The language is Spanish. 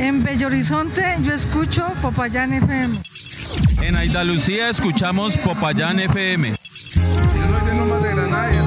En Bello Horizonte yo escucho Popayán FM. En Andalucía escuchamos Popayán FM. Yo soy de Lomas de Granada.